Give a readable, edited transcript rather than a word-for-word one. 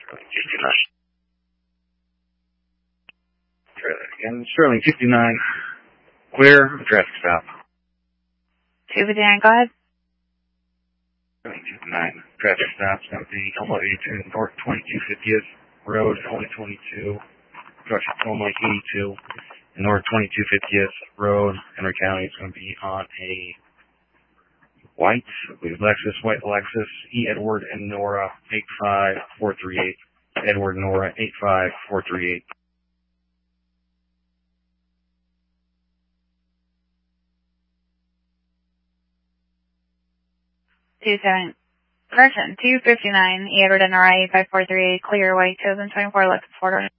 Try that again. Sterling 59. Clear. Traffic stop. 259, go ahead. Sterling 59. Traffic stop. It's going to be Elmwood 82 North 2250th Road, only 22. Construction only 82. North 2250th Road, Henry County. It's going to be on a white Lexus, E. Edward and Nora 85438. Edward and Nora 85438. Correction, 259, Edward and Nora 85438, clear white 2024 Lexus 4.